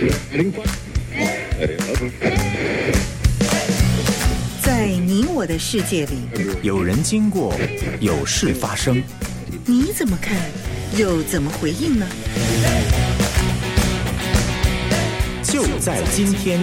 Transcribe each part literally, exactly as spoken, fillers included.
在你我的世界里， 有人经过，有事发生， 你怎么看，又怎么回应呢？ 就在今天。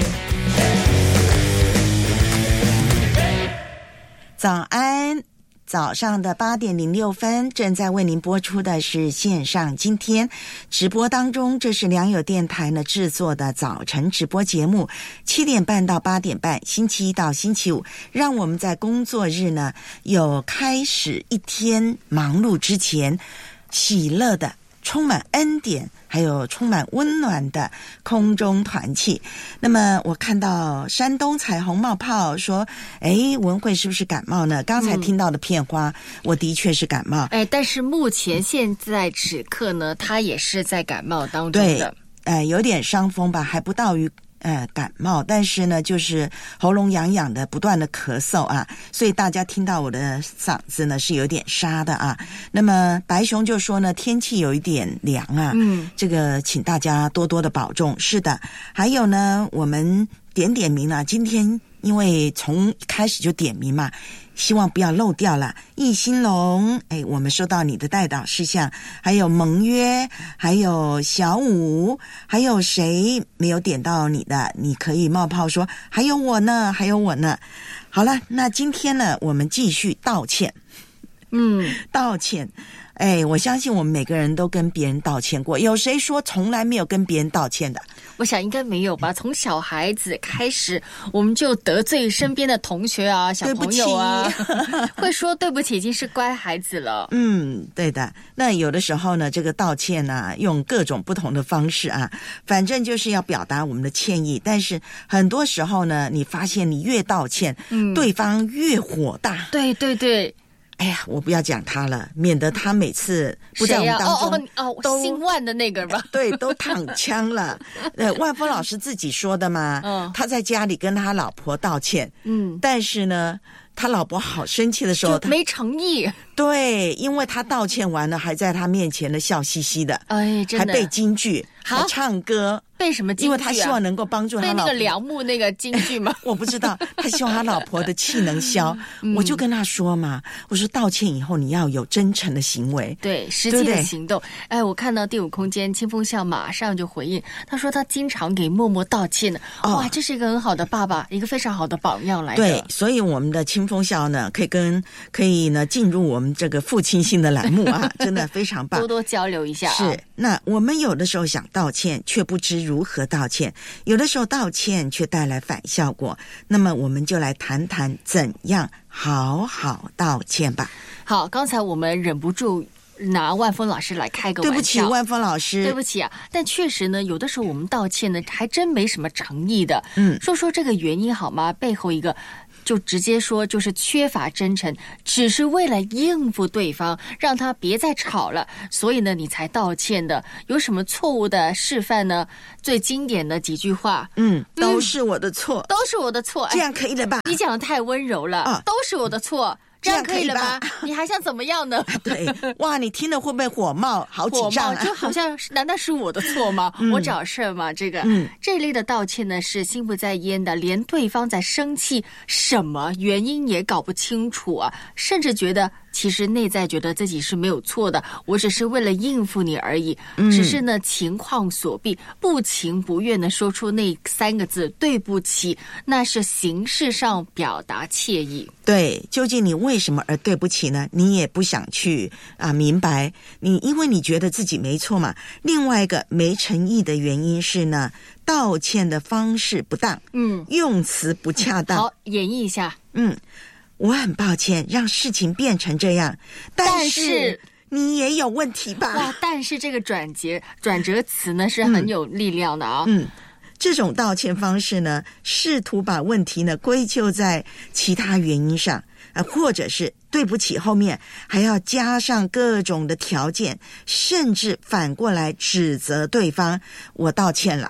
早安，早上的八点零六分，正在为您播出的是线上今天直播当中，这是良友电台呢制作的早晨直播节目，七点半到八点半，星期一到星期五，让我们在工作日呢有开始一天忙碌之前，喜乐的充满恩典还有充满温暖的空中团契。那么我看到山东彩虹冒泡说，诶，文慧是不是感冒呢？刚才听到的片花、嗯、我的确是感冒， 哎，但是目前现在此刻呢，他也是在感冒当中的， 对，呃，有点伤风吧，还不到于呃，感冒，但是呢，就是喉咙痒痒的，不断的咳嗽啊，所以大家听到我的嗓子呢是有点沙的啊。那么白熊就说呢，天气有一点凉啊，嗯，这个请大家多多的保重。是的，还有呢，我们点点名啊，今天因为从一开始就点名嘛。希望不要漏掉了。易兴隆，哎，我们收到你的代祷事项，还有盟约，还有小五，还有谁没有点到你的？你可以冒泡说，还有我呢，还有我呢。好了，那今天呢，我们继续道歉。嗯，道歉。哎，我相信我们每个人都跟别人道歉过，有谁说从来没有跟别人道歉的？ 我想应该没有吧。从小孩子开始，我们就得罪身边的同学啊、小朋友啊，会说对不起，已经是乖孩子了。 嗯，对的。那有的时候呢，这个道歉啊，用各种不同的方式啊，反正就是要表达我们的歉意。但是很多时候呢，你发现你越道歉，嗯，对方越火大。 对对对。 哎呀，我不要讲他了，免得他每次不在我们当中、 啊、哦哦哦，姓万的那个吧， 对，都躺枪了。呃，万峰老师自己说的嘛，嗯，他在家里跟他老婆道歉，嗯，但是呢，他老婆好生气的时候， 就没诚意。 对，因为他道歉完了，还在他面前的笑嘻嘻的， 哎，真的， 还背京剧，还唱歌。 背什么京剧啊？ 因为他希望能够帮助他老婆。 背那个梁木那个京剧吗？ 我不知道，他希望他老婆的气能消、嗯。我就跟他说嘛，我说道歉以后你要有真诚的行为， 对，实际的行动。对对，哎，我看到第五空间清风笑马上就回应，他说他经常给默默道歉的。哦、哇，这是一个很好的爸爸，一个非常好的榜样来的。 对，所以我们的清风笑呢，可以跟可以呢进入我们这个父亲性的栏目啊，真的非常棒， 多多交流一下、啊。 是，那我们有的时候想道歉，却不知如何道歉。有的时候道歉却带来反效果，那么我们就来谈谈怎样好好道歉吧。 好，刚才我们忍不住拿万峰老师来开个玩笑， 对不起万峰老师， 对不起啊。但确实呢，有的时候我们道歉呢还真没什么诚意的。嗯，说说这个原因好吗？背后一个就直接说就是缺乏真诚，只是为了应付对方，让他别再吵了，所以呢你才道歉的。有什么错误的示范呢？最经典的几句话， 嗯，都是我的错、嗯、 都是我的错， 这样可以了吧？ 你讲的太温柔了、哦、都是我的错，这样可以了吧？你还想怎么样呢？ 对，哇，你听了会不会火冒好几丈、啊、 就好像难道是我的错吗、嗯、我找事吗？这个、嗯、这一类的道歉呢是心不在焉的，连对方在生气什么原因也搞不清楚啊，甚至觉得其实内在觉得自己是没有错的，我只是为了应付你而已、嗯、只是呢情况所逼，不情不愿的说出那三个字对不起，那是形式上表达歉意。 对，究竟你为什么而对不起呢？你也不想去啊明白，你因为你觉得自己没错嘛。另外一个没诚意的原因是呢，道歉的方式不当，嗯，用词不恰当。 好，演绎一下。 嗯，我很抱歉让事情变成这样，但是你也有问题吧？ 哇，但是这个转折转折词呢是很有力量的啊。嗯。嗯， 这种道歉方式呢，试图把问题呢归咎在其他原因上，呃，或者是对不起后面还要加上各种的条件，甚至反过来指责对方，我道歉了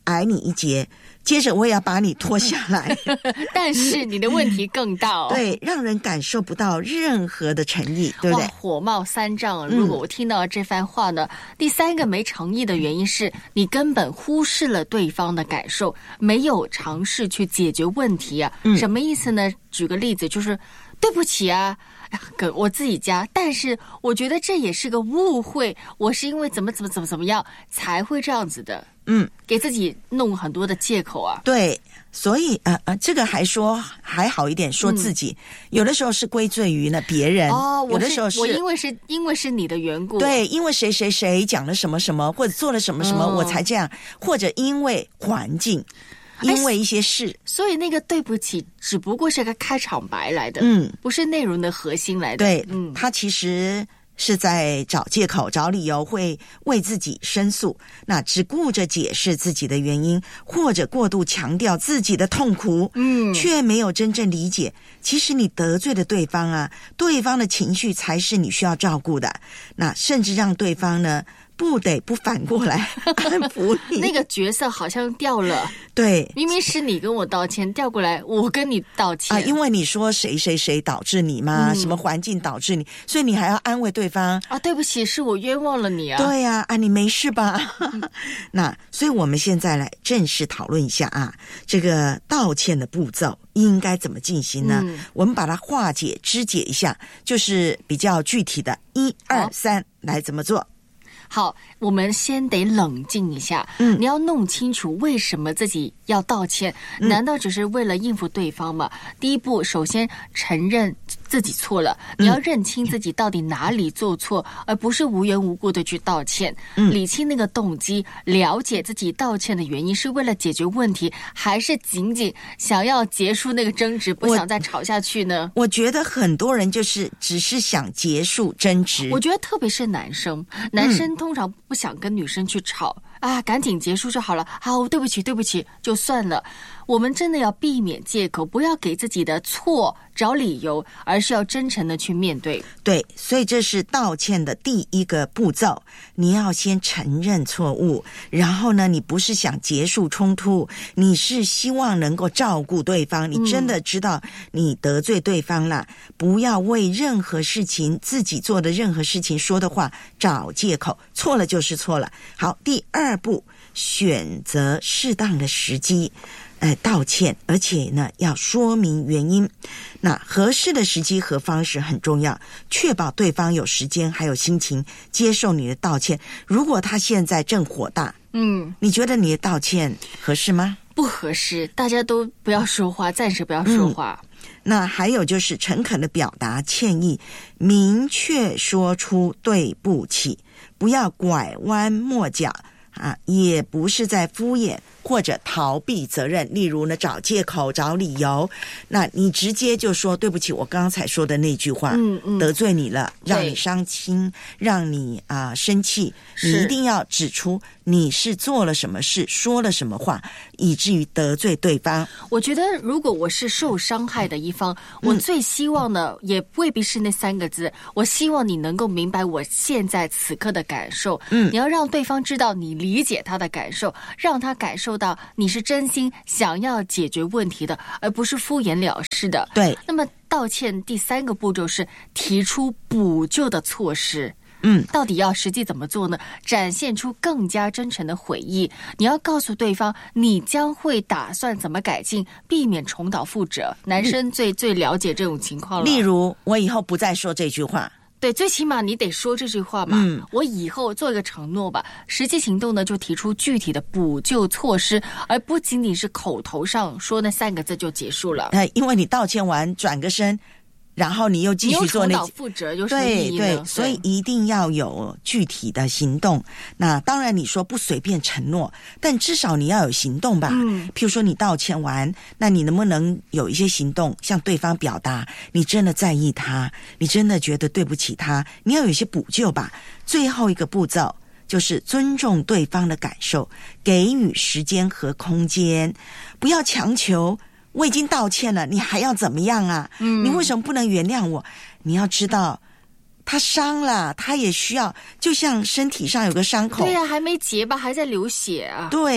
矮你一截，接着我也要把你拖下来但是你的问题更大哦。 对，让人感受不到任何的诚意，对不对？ 火冒三丈。如果我听到这番话呢、嗯、第三个没诚意的原因是你根本忽视了对方的感受，没有尝试去解决问题啊、嗯、什么意思呢？举个例子，就是对不起啊，跟我自己家，但是我觉得这也是个误会，我是因为怎么怎么怎么怎么样才会这样子的。嗯，给自己弄很多的借口啊。 对，所以呃呃，这个还说还好一点，说自己、嗯、有的时候是归罪于呢别人。 哦， 有的时候是我因为是因为是你的缘故。 对，因为谁谁谁讲了什么什么，或者做了什么什么、哦、我才这样，或者因为环境。因为一些事， 所以那个对不起只不过是个开场白来的，嗯，不是内容的核心来的。 对，嗯，他其实是在找借口、找理由，会为自己申诉，那只顾着解释自己的原因，或者过度强调自己的痛苦，嗯，却没有真正理解，其实你得罪了对方啊，对方的情绪才是你需要照顾的，那甚至让对方呢。不得不反过来安抚你， 那个角色好像掉了。 对， 明明是你跟我道歉，调过来我跟你道歉啊，因为你说谁谁谁导致你嘛、嗯，什么环境导致你，所以你还要安慰对方啊。对不起，是我冤枉了你啊。 对呀、啊，啊，你没事吧？那所以我们现在来正式讨论一下啊，这个道歉的步骤应该怎么进行呢？嗯、我们把它化解、肢解一下，就是比较具体的，一二三，来怎么做？ 好，我们先得冷静一下。嗯，你要弄清楚为什么自己要道歉，嗯、难道只是为了应付对方吗？第一步，首先承认自己错了，你要认清自己到底哪里做错，嗯、而不是无缘无故的去道歉。嗯，理清那个动机，了解自己道歉的原因是为了解决问题，还是仅仅想要结束那个争执，不想再吵下去呢？ 我, 我觉得很多人就是只是想结束争执。 我觉得特别是男生，男生、嗯。通常不想跟女生去吵啊，赶紧结束就好了。好，对不起，对不起，就算了。我们真的要避免借口，不要给自己的错找理由，而是要真诚的去面对。 对，所以这是道歉的第一个步骤，你要先承认错误，然后呢，你不是想结束冲突，你是希望能够照顾对方，你真的知道你得罪对方了，嗯、不要为任何事情自己做的任何事情说的话找借口，错了就是错了。好，第二步，选择适当的时机呃，道歉，而且呢要说明原因。那合适的时机和方式很重要，确保对方有时间还有心情接受你的道歉。如果他现在正火大，嗯，你觉得你的道歉合适吗？ 不合适，大家都不要说话，暂时不要说话。 嗯，那还有就是诚恳的表达歉意，明确说出对不起，不要拐弯抹角啊，也不是在敷衍或者逃避责任，例如呢找借口找理由，那你直接就说对不起，我刚才说的那句话、嗯嗯、得罪你了，让你伤心，让你啊、呃、生气，你一定要指出你是做了什么事，说了什么话，以至于得罪对方。 我觉得如果我是受伤害的一方，我最希望的、嗯、也未必是那三个字，我希望你能够明白我现在此刻的感受。嗯，你要让对方知道你理解他的感受，让他感受到你是真心想要解决问题的，而不是敷衍了事的。 对。 那么道歉第三个步骤是提出补救的措施。 嗯， 到底要实际怎么做呢？展现出更加真诚的悔意，你要告诉对方你将会打算怎么改进，避免重蹈覆辙。男生最最了解这种情况了。 例如，我以后不再说这句话。 对，最起码你得说这句话嘛。嗯，我以后做一个承诺吧，实际行动呢就提出具体的补救措施，而不仅仅是口头上说那三个字就结束了。 呃，因为你道歉完转个身，然后你又继续做那， 你又重蹈覆辙，有什么意义呢？ 对对，所以一定要有具体的行动。那当然你说不随便承诺，但至少你要有行动吧。嗯，譬如说你道歉完，那你能不能有一些行动向对方表达你真的在意他，你真的觉得对不起他，你要有一些补救吧。最后一个步骤就是尊重对方的感受，给予时间和空间，不要强求我已经道歉了，你还要怎么样啊？嗯，你为什么不能原谅我？你要知道，他伤了，他也需要，就像身体上有个伤口， 对啊，还没结吧，还在流血啊。 对，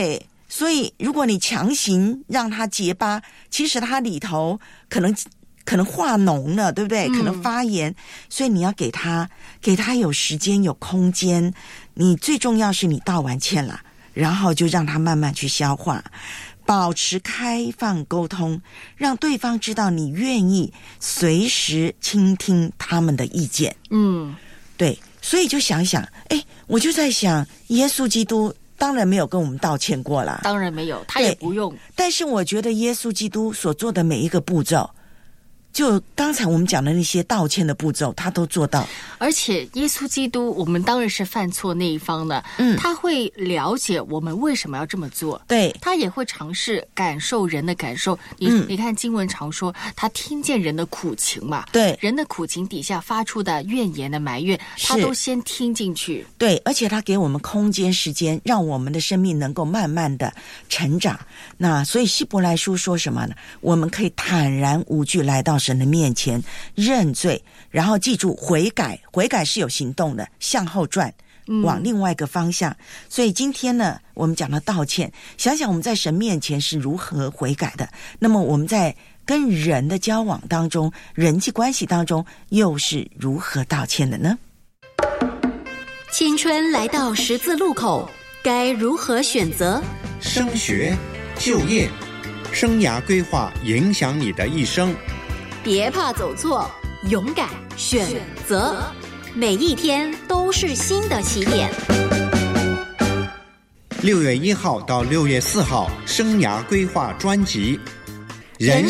所以如果你强行让它结疤，其实它里头可能可能化脓了，对不对？可能发炎，嗯、所以你要给它给它有时间有空间。你最重要是你道完歉了，然后就让它慢慢去消化。保持开放沟通，让对方知道你愿意随时倾听他们的意见。嗯，对，所以就想想，哎，我就在想，耶稣基督当然没有跟我们道歉过啦， 当然没有，他也不用。 但是我觉得耶稣基督所做的每一个步骤，就刚才我们讲的那些道歉的步骤，他都做到。 而且耶稣基督，我们当然是犯错那一方的，嗯，他会了解我们为什么要这么做， 对， 他也会尝试感受人的感受。你、嗯、你看经文常说，他听见人的苦情嘛， 对， 人的苦情底下发出的怨言的埋怨，他都先听进去， 对，而且他给我们空间时间，让我们的生命能够慢慢的成长。那所以希伯来书说什么呢？我们可以坦然无惧来到神的面前认罪，然后记住悔改，悔改是有行动的，向后转，往另外一个方向、嗯、所以今天呢我们讲到道歉，想想我们在神面前是如何悔改的，那么我们在跟人的交往当中，人际关系当中又是如何道歉的呢？ 青春来到十字路口，该如何选择？ 升学、就业、生涯规划影响你的一生， 别怕走错，勇敢选择，每一天都是新的起点。 六月一号到六月四号，生涯规划专辑， 人